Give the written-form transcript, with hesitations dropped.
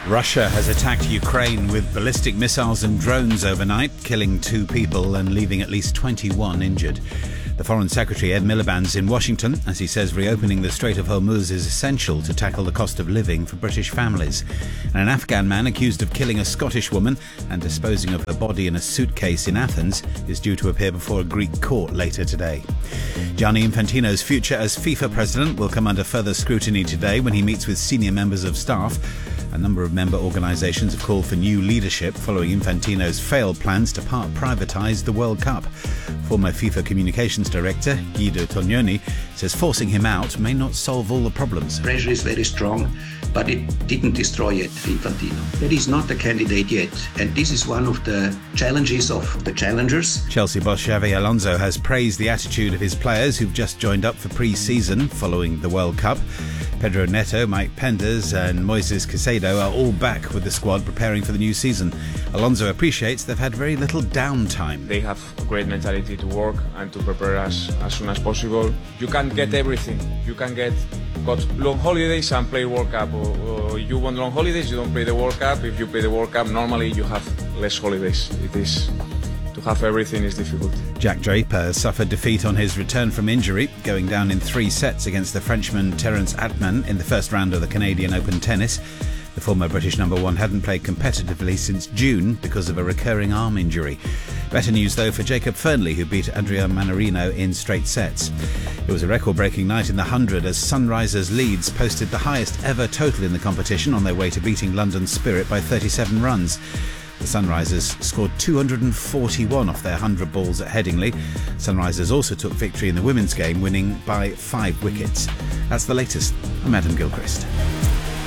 Russia has attacked Ukraine with ballistic missiles and drones overnight, killing 2 people and leaving at least 21 injured. The Foreign Secretary Ed Miliband's in Washington as he says reopening the Strait of Hormuz is essential to tackle the cost of living for British families. And an Afghan man accused of killing a Scottish woman and disposing of her body in a suitcase in Athens is due to appear before a Greek court later today. Gianni Infantino's future as FIFA president will come under further scrutiny today when he meets with senior members of staff. A number of member organisations have called for new leadership following Infantino's failed plans to part privatise the World Cup. Former FIFA communications director Guido Tognoni says forcing him out may not solve all the problems. Pressure is very strong, but it didn't destroy yet Infantino. That is not the candidate yet, and this is one of the challenges of the challengers. Chelsea boss Xabi Alonso has praised the attitude of his players who've just joined up for pre-season following the World Cup. Pedro Neto, Mike Penders and Moises Caicedo are all back with the squad preparing for the new season. Alonso appreciates they've had very little downtime. They have a great mentality to work and to prepare as soon as possible. You can't get everything. You can got long holidays and play World Cup. Or you want long holidays, you don't play the World Cup. If you play the World Cup, normally you have less holidays. To have everything is difficult. Jack Draper suffered defeat on his return from injury, going down in 3 sets against the Frenchman Terence Atman in the first round of the Canadian Open tennis. The former British number 1 hadn't played competitively since June because of a recurring arm injury. Better news though for Jacob Fernley, who beat Adrian Mannarino in straight sets. It was a record-breaking night in the 100 as Sunrisers Leeds posted the highest ever total in the competition on their way to beating London Spirit by 37 runs. The Sunrisers scored 241 off their 100 balls at Headingley. Sunrisers also took victory in the women's game, winning by 5 wickets. That's the latest. I'm Adam Gilchrist.